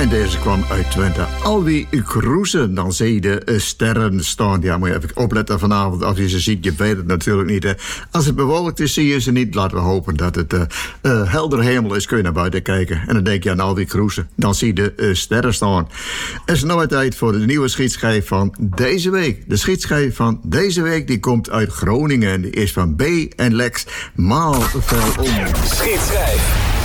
En deze kwam uit Twente. Alwie Kroesen, dan zie je de sterren staan. Ja, moet je even opletten vanavond. Als je ze ziet, je weet het natuurlijk niet. Hè. Als het bewolkt is, zie je ze niet. Laten we hopen dat het helder hemel is. Kun je naar buiten kijken. En dan denk je aan Alwie Kroesen. Dan zie je de sterren staan. Het is nou tijd voor de nieuwe schietschijf van deze week. De schietschijf van deze week die komt uit Groningen. Die is van B en Lex Maalveldom. Schietschijf.